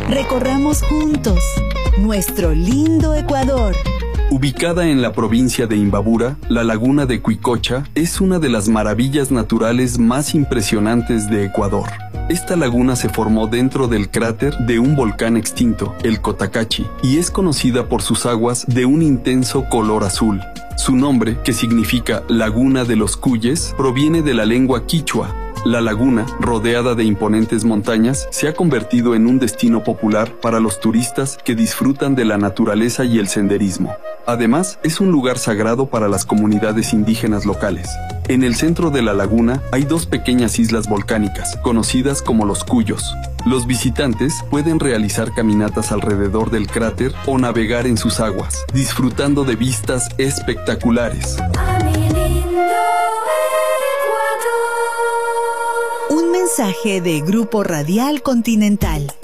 Recorramos juntos nuestro lindo Ecuador. Ubicada en la provincia de Imbabura, la laguna de Cuicocha es una de las maravillas naturales más impresionantes de Ecuador. Esta laguna se formó dentro del cráter de un volcán extinto, el Cotacachi, y es conocida por sus aguas de un intenso color azul. Su nombre, que significa Laguna de los Cuyes, proviene de la lengua quichua. La laguna, rodeada de imponentes montañas, se ha convertido en un destino popular para los turistas que disfrutan de la naturaleza y el senderismo. Además, es un lugar sagrado para las comunidades indígenas locales. En el centro de la laguna hay dos pequeñas islas volcánicas, conocidas como los Cuyos. Los visitantes pueden realizar caminatas alrededor del cráter o navegar en sus aguas, disfrutando de vistas espectaculares. Un mensaje de Grupo Radial Continental.